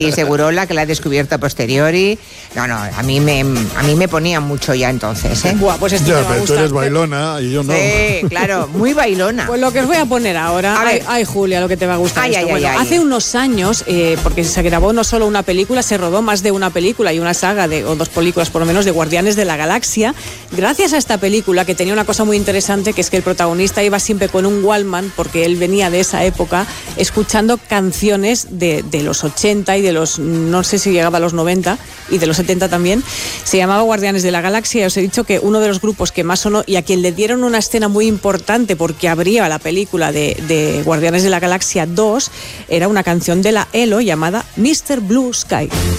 Y Segurola, que la he descubierto a posteriori. No, a mí me ponía mucho ya entonces, ¿eh? Buah, pues Ya, pero tú eres bailona y yo no. Sí, claro, muy bailona. Pues lo que os voy a poner ahora, ay Julia, lo que te va a gustar. Hace unos años, porque se grabó no solo una película, se rodó más de una película y una saga, o 2 películas por lo menos, de Guardianes de la Galaxia. Gracias a esta película, que tenía una cosa muy interesante, que es que el protagonista iba siempre con un Walkman, porque él venía de esa época, escuchando canciones de los 80 y de los, no sé si llegaba a los 90, y de los 70 también. Se llamaba Guardianes de la Galaxia, y os he dicho que uno de los grupos que más sonó, y a quien le dieron una escena muy importante porque abría la película de Guardianes de la Galaxia 2, era una canción de la ELO llamada Mr. Blue Sky.